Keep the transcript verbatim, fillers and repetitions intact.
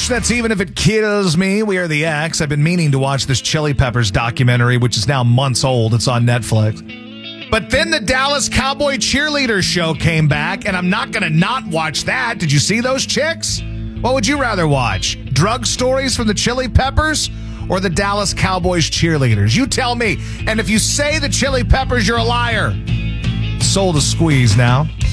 That's Even If It Kills Me. We are the X. I've been meaning to watch this Chili Peppers documentary, which is now months old. It's on Netflix. But then the Dallas Cowboy cheerleader show came back, and I'm not going to not watch that. Did you see those chicks? What would you rather watch? Drug stories from the Chili Peppers or the Dallas Cowboys cheerleaders? You tell me. And if you say the Chili Peppers, you're a liar. Soul to squeeze now.